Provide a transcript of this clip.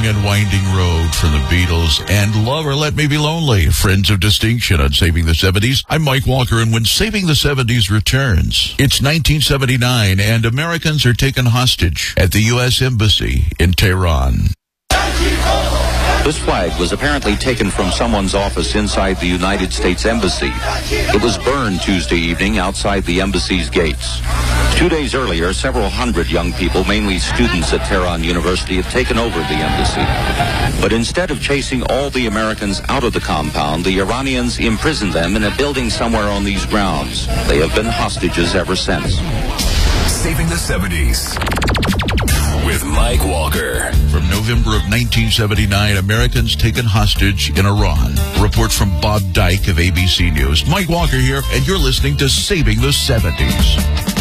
long and winding road from the Beatles and Love or Let Me Be Lonely, Friends of Distinction on Saving the 70s. I'm Mike Walker, and when Saving the 70s returns, it's 1979, and Americans are taken hostage at the U.S. Embassy in Tehran. This flag was apparently taken from someone's office inside the United States Embassy. It was burned Tuesday evening outside the embassy's gates. 2 days earlier, several hundred young people, mainly students at Tehran University, had taken over the embassy. But instead of chasing all the Americans out of the compound, the Iranians imprisoned them in a building somewhere on these grounds. They have been hostages ever since. Saving the 70s with Mike Walker. From November of 1979, Americans taken hostage in Iran. A report from Bob Dyke of ABC News. Mike Walker here, and you're listening to Saving the 70s.